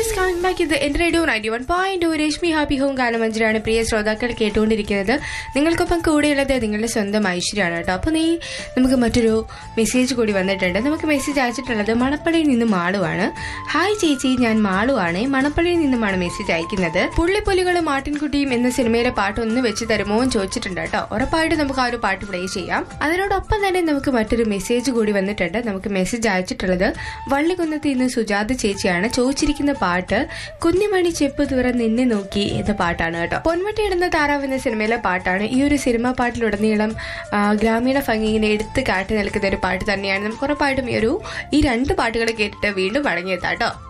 Yes, coming back ഇത് എന്റെ radio 91.2 Rashmi happy home ഗാനമഞ്ജരിയാണ് പ്രിയ ശ്രോതാക്കൾ കേട്ടുകൊണ്ടിരിക്കുന്നത്. നിങ്ങൾക്കൊപ്പം കൂടെയുള്ളത് നിങ്ങളുടെ സ്വന്തം ഐശ്വര്യാണ് കേട്ടോ. അപ്പോൾ നമുക്ക് മറ്റൊരു മെസ്സേജ് കൂടി വന്നിട്ടുണ്ട്. നമുക്ക് മെസ്സേജ് അയച്ചിട്ടുള്ളത് മണപ്പള്ളിയിൽ നിന്ന് മാളുവാണ്. ഹായ് ചേച്ചി, ഞാൻ മാളുവാണ്. മണപ്പള്ളിയിൽ നിന്നുമാണ് മെസ്സേജ് അയക്കുന്നത്. പുള്ളിപ്പുലികളും മാട്ടിൻകുട്ടിയും എന്ന സിനിമയിലെ പാട്ട് ഒന്ന് വെച്ച് തരുമോ എന്ന് ചോദിച്ചിട്ടുണ്ട് കേട്ടോ. ഉറപ്പായിട്ട് നമുക്ക് ആ ഒരു പാട്ട് പ്ലേ ചെയ്യാം. അതിനോടൊപ്പം തന്നെ നമുക്ക് മറ്റൊരു മെസ്സേജ് കൂടി വന്നിട്ടുണ്ട്. നമുക്ക് മെസ്സേജ് അയച്ചിട്ടുള്ളത് വള്ളികുന്നത്ത് നിന്ന് സുജാത ചേച്ചിയാണ്. ചോദിച്ചിരിക്കുന്ന പാട്ട് കുഞ്ഞുമണി ചെപ്പ് തുറന്ന് നിന്നെ നോക്കി എന്ന പാട്ടാണ് കേട്ടോ. പൊന്മുട്ടയിടുന്ന താറാവ് എന്ന സിനിമയിലെ പാട്ടാണ്. ഈ ഒരു സിനിമാ പാട്ടിലുടനീളം ഗ്രാമീണ ഭംഗിനെ എടുത്ത് കാട്ടി നിൽക്കുന്ന ഒരു പാട്ട് തന്നെയാണ്. നമുക്ക് ഉറപ്പായിട്ടും ഈ രണ്ട് പാട്ടുകൾ കേട്ടിട്ട് വീണ്ടും മടങ്ങിയെത്താം കേട്ടോ.